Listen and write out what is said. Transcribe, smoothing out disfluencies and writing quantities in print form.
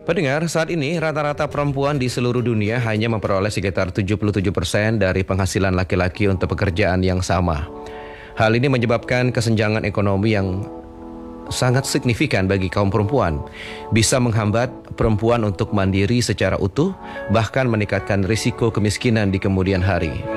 Pendengar, saat ini rata-rata perempuan di seluruh dunia hanya memperoleh sekitar 77% dari penghasilan laki-laki untuk pekerjaan yang sama. Hal ini menyebabkan kesenjangan ekonomi yang sangat signifikan bagi kaum perempuan, bisa menghambat perempuan untuk mandiri secara utuh, bahkan meningkatkan risiko kemiskinan di kemudian hari.